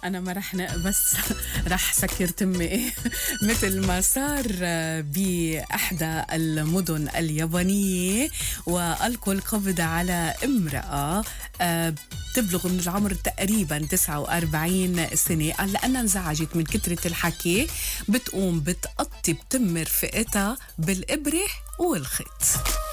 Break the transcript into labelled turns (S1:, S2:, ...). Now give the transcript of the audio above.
S1: أنا ما رح بس رح سكر تمي مثل ما صار بإحدى المدن اليابانية، وألقوا القبض على امرأة تبلغ من العمر تقريبا 49 سنة. قال لأنها انزعجت من كثرة الحكي بتقوم بتقطي بتم رفقتها بالإبرة والخيط.